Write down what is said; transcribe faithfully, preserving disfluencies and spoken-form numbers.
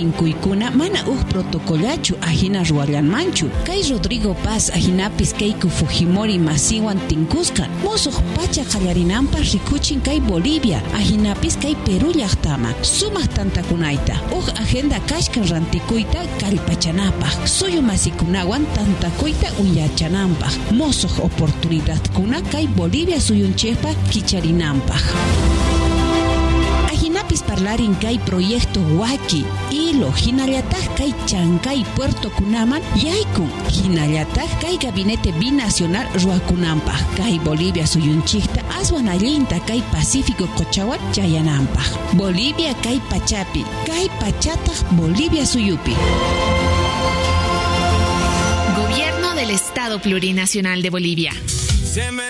pinkuykuna mana uj protocolachu ajina ruallanmanchu. Kay Rodrigo Paz ajinapis Keiko Fujimori masiwan tinkusqa. Musuq pacha qallarinanpaq rikuchin kay Bolivia, ajinapis kay Perú llaqtaman. Sumaq tantakunayta, uj agenda kashkan rantikuyta kallpachanapaq. Suyu masikunawan tantakuyta uyachananpaq. Musuq oportunidadkuna kay Bolivia suyunchikpaq kicharinanpaq. Ajinapis parlarin kay proyecto Waki, hilo hinallataq kay Chancay Puerto Kunaman yaykun, hinallataq kay gabinete binacional ruakunanpaq, kay Bolivia suyunchikta aswan allinta kay Pacífico Cochawan chayananpaq. Bolivia kay pachapi, kay pachataq Bolivia suyupi. Gobierno del Estado Plurinacional de Bolivia.